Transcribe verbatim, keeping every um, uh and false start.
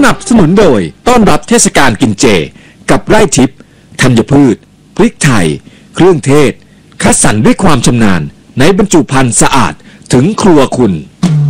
นับสนุนโดยต้อนรับเทศกาลกินเจกับไร่ทิพย์ธัญพืชพริกไทยเครื่องเทศคัดสรรด้วยความชำนาญในบรรจุภัณฑ์สะอาดถึงครัวคุณ